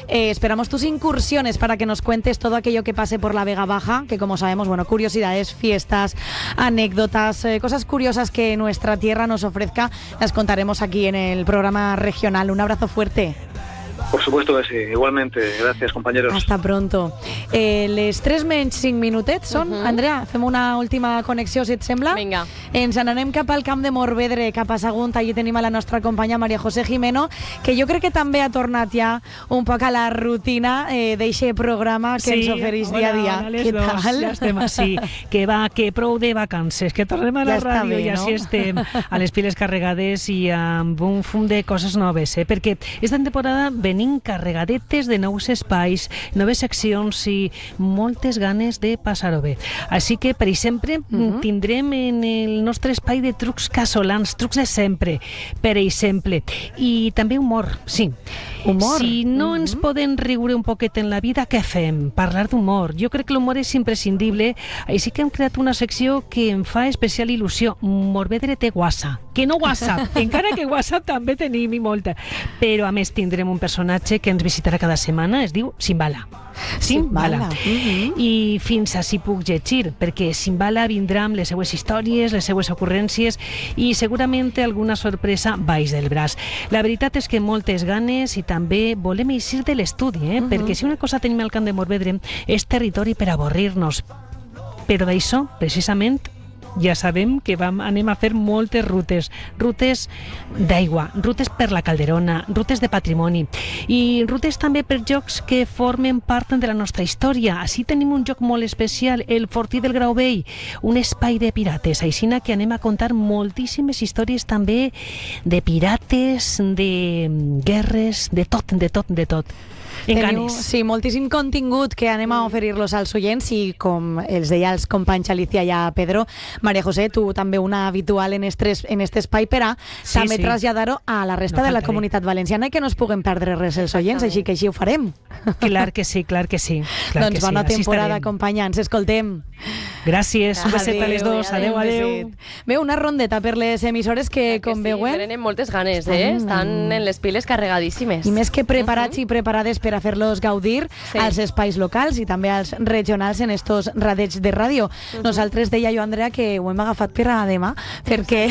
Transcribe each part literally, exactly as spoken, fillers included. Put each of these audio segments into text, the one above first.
Eh, esperamos tus incursiones para que nos cuentes todo aquello que pase por la Vega Baja, que como sabemos, bueno, curiosidades, fiestas, anécdotas, eh, cosas curiosas que nuestra tierra nos ofrezca, las contaremos aquí en el programa regional. Un abrazo fuerte. Por supuesto que sí, igualmente. Gracias, compañeros. Hasta pronto. Eh, les tres menys cinc minutets són. Uh-huh. Andrea, fem una última connexió, si et sembla. Vinga. Ens n'anem cap al camp de Morvedre, cap a Sagunt. Allí tenim a la nostra companya Maria José Jimeno, que jo crec que també ha tornat ja un poc a la rutina eh, d'eixe programa que sí, ens ofereix hola, dia a dia. Hola, Què dos, tal? ja estem així. Que va, que prou de vacances, que tornem a la Ja està ràdio bé, i així no? estem a les piles carregades i amb un fum de coses noves, eh? Perquè esta temporada venim carregadetes de nous espais, noves seccions i moltes ganes de passar-ho bé. Així que, per exemple, uh-huh. tindrem en el nostre espai de trucs casolans, trucs de sempre, per exemple. I també humor, sí. Humor? Si no uh-huh. ens podem riure un poquet en la vida, què fem? Parlar d'humor. Jo crec que l'humor és imprescindible, així que hem creat una secció que em fa especial il·lusió. Morvedre té WhatsApp. Que no WhatsApp, encara que WhatsApp també tenim i molta. Però a més tindrem un personatge que ens visitarà cada setmana, es diu Simbala. Simbala. Uh-huh. I fins a si puc llegir, perquè Simbala vindrà amb les seues històries, les seues ocurrències i segurament alguna sorpresa baix del braç. La veritat és que moltes ganes i també volem eixir de l'estudi, eh? Uh-huh. Perquè si una cosa tenim al camp de Morvedre és territori per avorrir-nos. Però d'això, precisament, ja sabem que vam, anem a fer moltes rutes, rutes d'aigua, rutes per la Calderona, rutes de patrimoni i rutes també per jocs que formen part de la nostra història. Així tenim un joc molt especial, el Fortí del Grau Vell, un espai de pirates, així que anem a contar moltíssimes històries també de pirates, de guerres, de tot, de tot, de tot. Teniu, sí, moltíssim contingut que anem a oferir-los als oients i com els deia els companys Alicia i Pedro, Maria José, tu també una habitual en este, en este espai per a sí, també sí. traslladar-ho a la resta no de la comunitat valenciana i que no es puguen perdre res els oients, així que així ho farem. Clar que sí, clar que sí. Clar doncs que bona sí, temporada, companya, ens escoltem. Gràcies, un beset a les dos, adeu, adeu. Bé, una rondeta per les emissores que, que com sí, veuen... Tenen moltes ganes, eh? Estan en les piles carregadíssimes. I més que preparats uh-huh. i preparades per a fer-los gaudir sí. als espais locals i també als regionals en estos radets de ràdio. Uh-huh. Nosaltres, deia jo, Andrea, que ho hem agafat per a demà, perquè...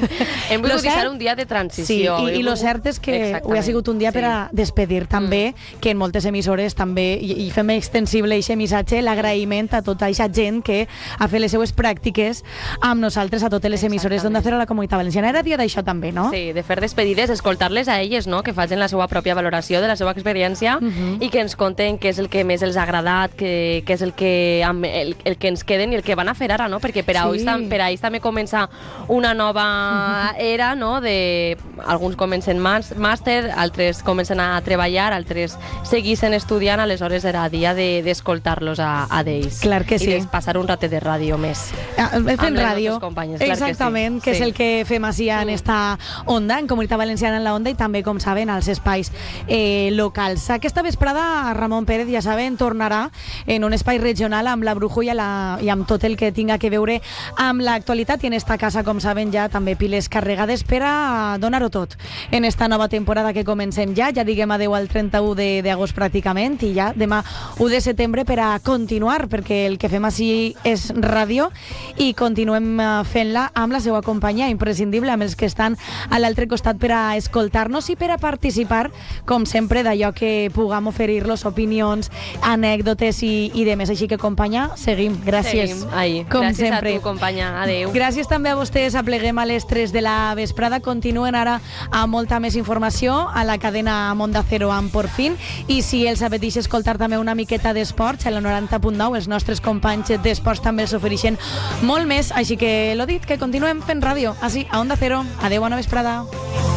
hem volgut deixar un dia de transició. Sí, i, i lo cert és que ho ha sigut un dia sí. per a despedir també, mm. que en moltes emissores també, i, i fem extensible aquest missatge, l'agraïment a tota aquesta gent que ha fet les seues pràctiques amb nosaltres a totes les emissores d'Onda Cero a la Comunitat Valenciana. Era dia d'això també, no? Sí, de fer despedides, escoltar-les a elles, no?, que facin la seva pròpia valoració de la seva experiència uh-huh. i que ens conten què és el que més els ha agradat, què, què és el que, el, el que ens queden i el que van a fer ara, no? Perquè per a sí. ells, per a ells també comença una nova uh-huh. era, no?, de... Alguns comencen màster, altres comencen a treballar, altres segueixen estudiant, aleshores era dia de, d'escoltar-los a, a d'ells. Clar que sí. I de passar un ratet de ràdio més. Ah, fent ràdio. Exactament, que, sí. que és sí. el que fem així en mm. esta onda, en Comunitat Valenciana en la onda i també, com saben, als espais eh, locals. Aquesta vesprada Ramon Pérez, ja saben, tornarà en un espai regional amb la Brujo i, la, i amb tot el que tinga que veure amb l'actualitat i en esta casa, com saben, ja també piles carregades per a donar-ho tot en esta nova temporada que comencem ja, ja diguem adeu al trenta-u d'agost pràcticament i ja demà u de setembre per a continuar, perquè el que fem així és ràdio i continuem fent-la amb la seva companyia imprescindible, amb els que estan a l'altre costat per a escoltar-nos i per a participar, com sempre, d'allò que puguem oferir-los, opinions, anècdotes i, i demés. Així que, companya, seguim. Gràcies. Seguim. Ai, com gràcies sempre. a tu, companya. Adéu. Gràcies també a vostès. Apleguem a les tres de la vesprada. Continuen ara amb molta més informació a la cadena Onda Cero amb Porfín i si els apeteix escoltar també una miqueta d'esports a la noranta punt nou, els nostres companys d'esports també els ofereixen molt més, així que l'ho dit, que continuem fent ràdio així a Onda Cero. Adéu, bona vesprada.